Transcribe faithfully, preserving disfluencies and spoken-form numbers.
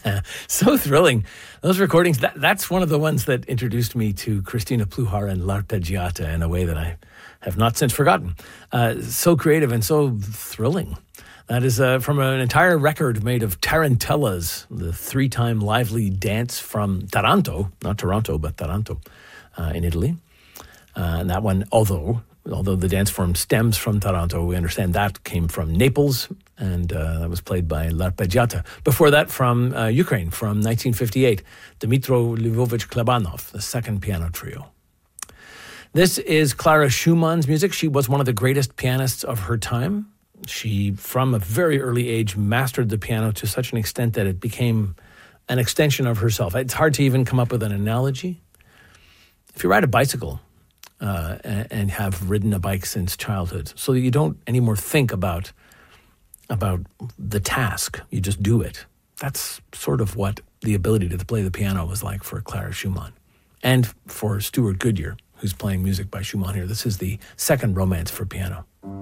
So thrilling. Those recordings, that, that's one of the ones that introduced me to Cristina Pluhar and L'Arpeggiata in a way that I have not since forgotten. Uh, so creative and so thrilling. That is uh, from an entire record made of tarantellas, the three-time lively dance from Taranto, not Toronto, but Taranto uh, in Italy. Uh, and that one, although although the dance form stems from Taranto, we understand that came from Naples, and uh, that was played by L'Arpeggiata. Before that, from uh, Ukraine, from nineteen fifty-eight, Dmytro Lvovich Klebanov, the second piano trio. This is Clara Schumann's music. She was one of the greatest pianists of her time. She, from a very early age, mastered the piano to such an extent that it became an extension of herself. It's hard to even come up with an analogy. If you ride a bicycle, Uh, and, and have ridden a bike since childhood, so that you don't anymore think about about the task. You just do it. That's sort of what the ability to play the piano was like for Clara Schumann. And for Stuart Goodyear, who's playing music by Schumann here. This is the second Romance for piano.